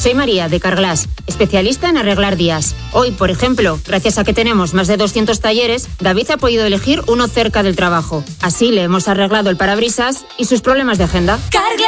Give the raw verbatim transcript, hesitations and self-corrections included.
Soy María, de Carglass, especialista en arreglar días. Hoy, por ejemplo, gracias a que tenemos más de doscientos talleres, David ha podido elegir uno cerca del trabajo. Así le hemos arreglado el parabrisas y sus problemas de agenda. Carglass.